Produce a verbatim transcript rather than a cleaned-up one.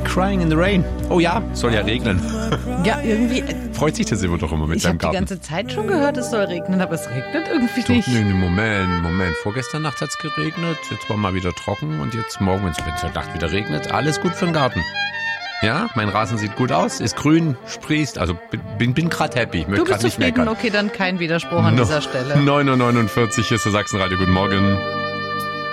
Crying in the Rain. Oh ja, soll ja regnen. Ja, irgendwie. Freut sich der Silber doch immer mit Ich seinem habe die Garten. ganze Zeit schon gehört, es soll regnen, aber es regnet irgendwie Doch, nicht. nee, nee, Moment, Moment. Vorgestern Nacht hat's geregnet, jetzt war mal wieder trocken und jetzt morgen, wenn es heute Nacht wieder regnet, alles gut für den Garten. Ja, mein Rasen sieht gut aus, ist grün, sprießt, also bin, bin gerade happy, möchte Du bist gerade nicht zufrieden? meckern. Okay, dann kein Widerspruch an No, dieser Stelle. neun Uhr neunundvierzig, hier ist der Sachsenradio, guten Morgen.